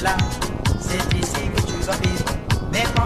là, c'est ici que tu vas vivre. Mais